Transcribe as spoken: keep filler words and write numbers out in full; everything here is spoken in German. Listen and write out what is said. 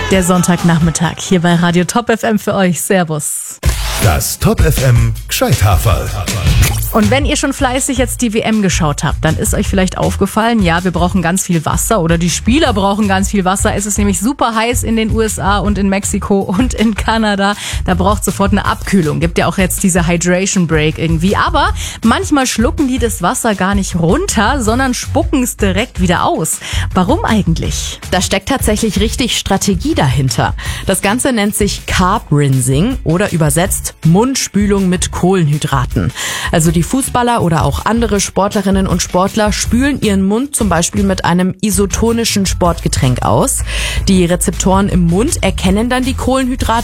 Der Sonntagnachmittag hier bei Radio Top F M für euch. Servus. Das Top F M Gscheithaferl. Und wenn ihr schon fleißig jetzt die W M geschaut habt, dann ist euch vielleicht aufgefallen, ja, wir brauchen ganz viel Wasser oder die Spieler brauchen ganz viel Wasser. Es ist nämlich super heiß in den U S A und in Mexiko und in Kanada. Da braucht sofort eine Abkühlung. Gibt ja auch jetzt diese Hydration Break irgendwie. Aber manchmal schlucken die das Wasser gar nicht runter, sondern spucken es direkt wieder aus. Warum eigentlich? Da steckt tatsächlich richtig Strategie dahinter. Das Ganze nennt sich Carb Rinsing oder übersetzt Mundspülung mit Kohlenhydraten. Also die Fußballer oder auch andere Sportlerinnen und Sportler spülen ihren Mund zum Beispiel mit einem isotonischen Sportgetränk aus. Die Rezeptoren im Mund erkennen dann die Kohlenhydrate